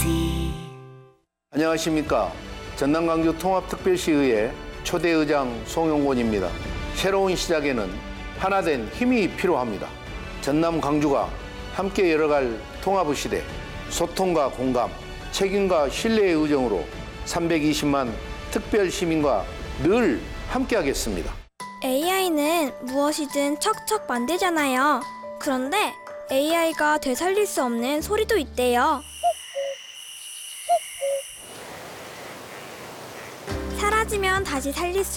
안녕하십니까. 전남 광주 통합특별시의회 초대의장 송용곤입니다. 새로운 시작에는 하나된 힘이 필요합니다. 전남 광주가 함께 열어갈 통합의 시대, 소통과 공감, 책임과 신뢰의 의정으로 320만 특별 시민과 늘 함께하겠습니다. AI는 무엇이든 척척 만들잖아요. 그런데 AI가 되살릴 수 없는 소리도 있대요. 사라지면 다시 살릴 수